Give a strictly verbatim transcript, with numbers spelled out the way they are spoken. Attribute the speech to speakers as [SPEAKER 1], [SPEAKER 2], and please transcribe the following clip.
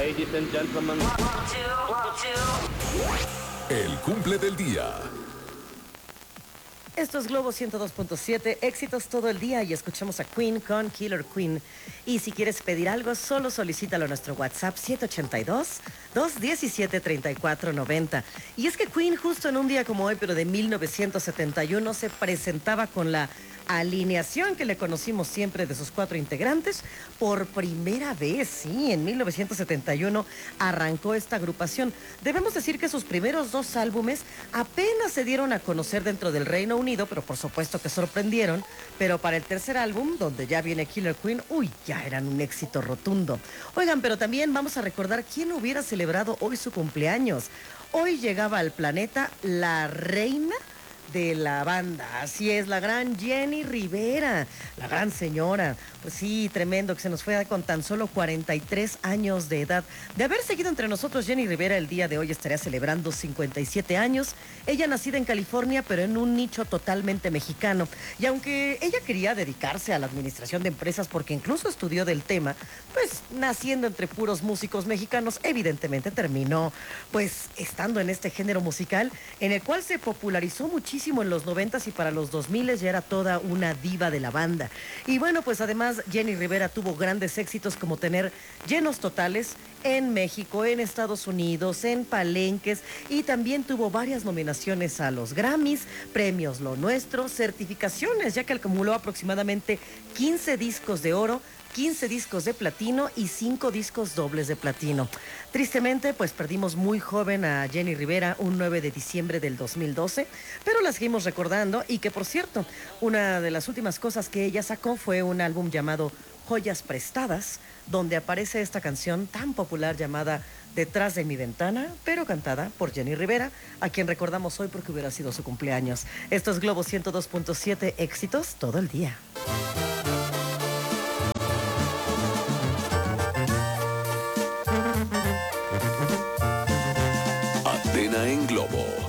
[SPEAKER 1] Ladies and gentlemen.
[SPEAKER 2] El cumple del día.
[SPEAKER 3] Esto es Globo ciento dos punto siete, éxitos todo el día y escuchamos a Queen con Killer Queen. Y si quieres pedir algo, solo solicítalo a nuestro WhatsApp siete ocho dos, dos uno siete, tres cuatro nueve cero. Y es que Queen justo en un día como hoy, pero de mil novecientos setenta y uno, se presentaba con la alineación que le conocimos siempre de sus cuatro integrantes. Por primera vez, sí, en mil novecientos setenta y uno arrancó esta agrupación. Debemos decir que sus primeros dos álbumes apenas se dieron a conocer dentro del Reino Unido, pero por supuesto que sorprendieron. Pero para el tercer álbum, donde ya viene Killer Queen, uy, ya eran un éxito rotundo. Oigan, pero también vamos a recordar quién hubiera celebrado hoy su cumpleaños. Hoy llegaba al planeta la reina de la banda, así es, la gran Jenny Rivera, la gran señora. Pues sí, tremendo que se nos fue con tan solo cuarenta y tres años de edad. De haber seguido entre nosotros, Jenny Rivera el día de hoy estaría celebrando cincuenta y siete años. Ella nacida en California, pero en un nicho totalmente mexicano. Y aunque ella quería dedicarse a la administración de empresas porque incluso estudió del tema, pues naciendo entre puros músicos mexicanos, evidentemente terminó pues estando en este género musical en el cual se popularizó muchísimo en los noventas y para los dos miles ya era toda una diva de la banda. Y bueno, pues además Jenny Rivera tuvo grandes éxitos como tener llenos totales en México, en Estados Unidos, en palenques, y también tuvo varias nominaciones a los Grammys, premios Lo Nuestro, certificaciones, ya que acumuló aproximadamente quince discos de oro, quince discos de platino y cinco discos dobles de platino. Tristemente, pues perdimos muy joven a Jenny Rivera un nueve de diciembre del dos mil doce, pero la seguimos recordando. Y que, por cierto, una de las últimas cosas que ella sacó fue un álbum llamado Joyas Prestadas, donde aparece esta canción tan popular llamada Detrás de mi ventana, pero cantada por Jenny Rivera, a quien recordamos hoy porque hubiera sido su cumpleaños. Esto es Globo ciento dos punto siete, éxitos todo el día.
[SPEAKER 2] Antena en Globo.